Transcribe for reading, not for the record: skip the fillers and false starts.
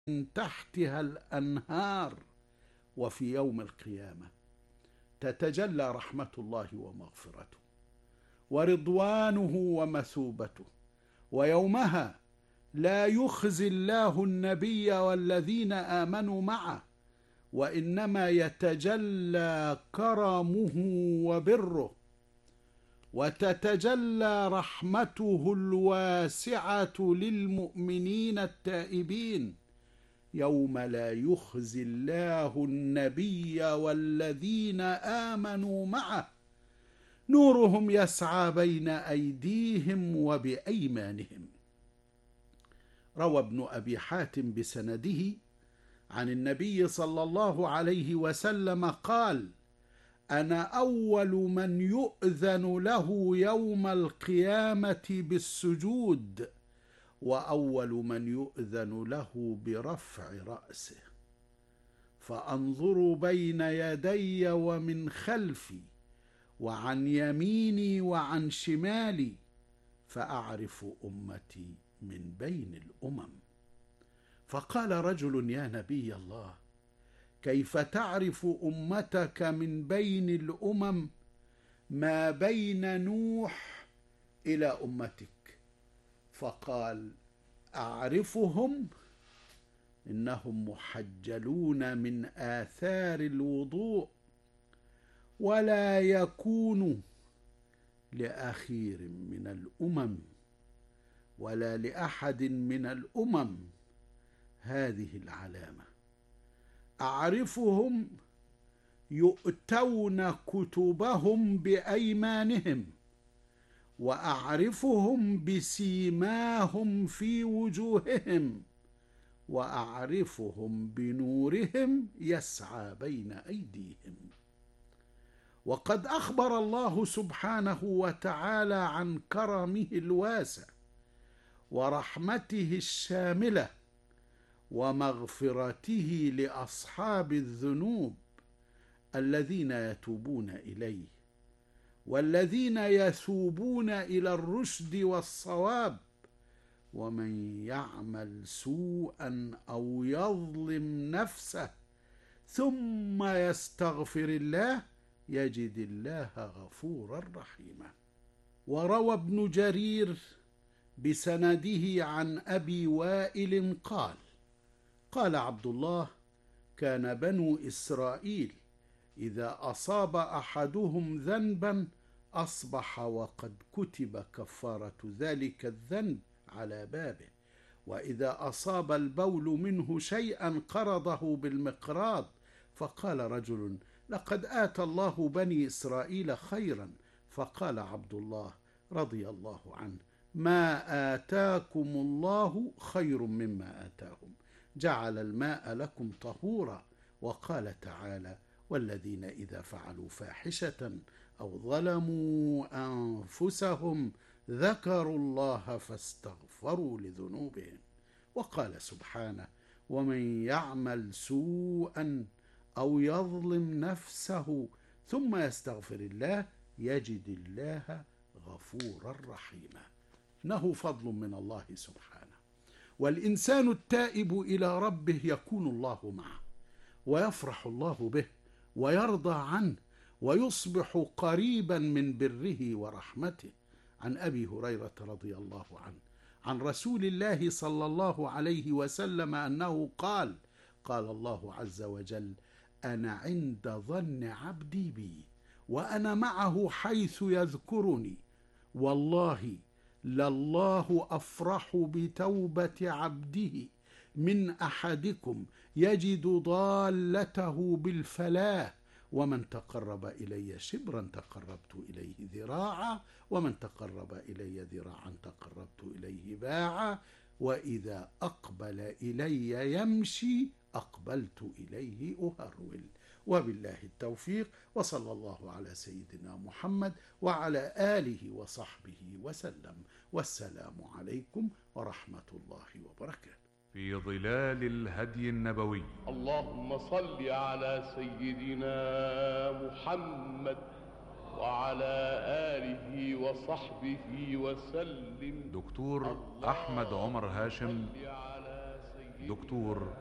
من تحتها الأنهار. وفي يوم القيامة تتجلى رحمة الله ومغفرته ورضوانه ومثوبته، ويومها لا يخزي الله النبي والذين آمنوا معه، وإنما يتجلى كرمه وبره، وتتجلى رحمته الواسعة للمؤمنين التائبين، يوم لا يخزي الله النبي والذين آمنوا معه نورهم يسعى بين أيديهم وبأيمانهم. روى ابن أبي حاتم بسنده عن النبي صلى الله عليه وسلم قال: أنا أول من يؤذن له يوم القيامة بالسجود، وأول من يؤذن له برفع رأسه، فأنظر بين يدي ومن خلفي وعن يميني وعن شمالي، فأعرف أمتي من بين الأمم. فقال رجل: يا نبي الله، كيف تعرف أمتك من بين الأمم ما بين نوح إلى أمتك؟ فقال: أعرفهم إنهم محجلون من آثار الوضوء، ولا يكون لأخير من الأمم ولا لأحد من الأمم هذه العلامة. أعرفهم يؤتون كتبهم بأيمانهم، وأعرفهم بسيماهم في وجوههم، وأعرفهم بنورهم يسعى بين أيديهم. وقد أخبر الله سبحانه وتعالى عن كرمه الواسع ورحمته الشاملة ومغفرته لأصحاب الذنوب الذين يتوبون إليه، والذين يثوبون إلى الرشد والصواب. ومن يعمل سوءا أو يظلم نفسه ثم يستغفر الله يجد الله غفورا رحيما. وروى ابن جرير بسنده عن أبي وائل قال: قال عبد الله: كان بنو إسرائيل إذا أصاب أحدهم ذنبا أصبح وقد كتب كفارة ذلك الذنب على بابه، وإذا أصاب البول منه شيئا قرضه بالمقراض. فقال رجل: لقد آتى الله بني إسرائيل خيرا. فقال عبد الله رضي الله عنه: ما آتاكم الله خير مما آتاهم، جعل الماء لكم طهورا. وقال تعالى: والذين إذا فعلوا فاحشة أو ظلموا أنفسهم ذكروا الله فاستغفروا لذنوبهم. وقال سبحانه: ومن يعمل سوءا أو يظلم نفسه ثم يستغفر الله يجد الله غفورا رحيما. إنه فضل من الله سبحانه. والإنسان التائب إلى ربه يكون الله معه، ويفرح الله به ويرضى عنه، ويصبح قريبا من بره ورحمته. عن أبي هريرة رضي الله عنه عن رسول الله صلى الله عليه وسلم أنه قال: قال الله عز وجل: أنا عند ظن عبدي بي وأنا معه حيث يذكرني، والله لله أفرح بتوبة عبده من أحدكم يجد ضالته بالفلاح، ومن تقرب إلي شبرا تقربت إليه ذراعا، ومن تقرب إلي ذراعا تقربت إليه باعا، وإذا أقبل إلي يمشي أقبلت إليه أهرول. وبالله التوفيق، وصلى الله على سيدنا محمد وعلى آله وصحبه وسلم، والسلام عليكم ورحمة الله وبركاته. في ظلال الهدي النبوي. اللهم صل على سيدنا محمد وعلى آله وصحبه وسلم. دكتور أحمد عمر هاشم، دكتور